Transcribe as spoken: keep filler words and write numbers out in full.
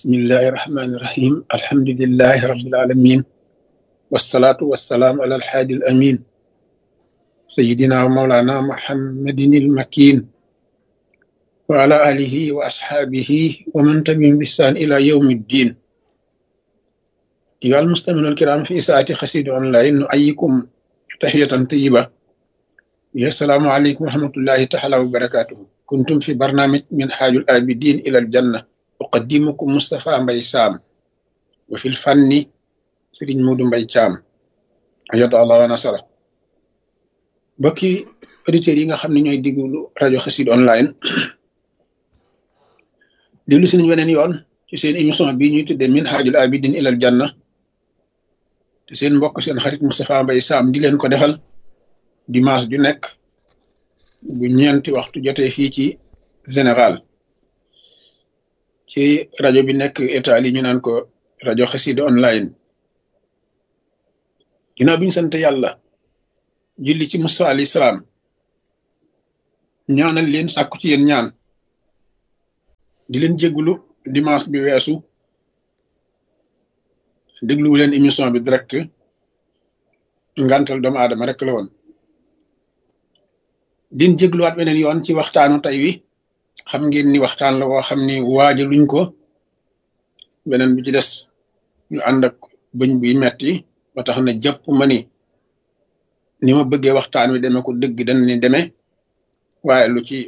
بسم الله الرحمن الرحيم الحمد لله رب العالمين والصلاة والسلام على الحادي الأمين سيدنا ومولانا محمد المكين وعلى آله وأصحابه ومن تبعهم بإحسان إلى يوم الدين. أيها المستمعون الكرام، في ساعة قصيدة أونلاين نحييكم تحية طيبة. السلام عليكم ورحمة الله تعالى وبركاته. كنتم في برنامج من حاج الآبدين إلى الجنة، أقدمكم مصطفى مباي سام، وفي الفن سيرين مودو مباي تيام حياة الله ونصره. bokki auditeurs yi nga xam ne ñooy diglu rajo Xassida online déglu si nañ weneen yoon ci seen émission bii ñuy tuddee min haajul abidin ilal janna te seen mbokk seen xarit Moustapha Mbaye Sam di leen ko defal dimanche ju nekk bu ñeenti waxtu jotee fii ci Sénégal ci rajo bi nekk Italie ñu naan ko rajo Xassida online. ginnaaw bi ñu sant yàlla julli ci Musa alayhi salaam ñaanal leen sàkku ci yéen ñaan di leen jéggulu dimanche bi weesu dégluwu leen émission bi direct ngantal doomu aadama rek la woon. din jégluwaat beneen yoon ci waxtaanu tey wi. xam ngeen ni waxtaan la woo xam ni waaja luñ ko beneen bi ci des ñu ànd ak bëñ buy metti ba tax na jàpp ma ni ni ma bëggee waxtaan wi demee ko dëgg dañ ni demee waaye lu ci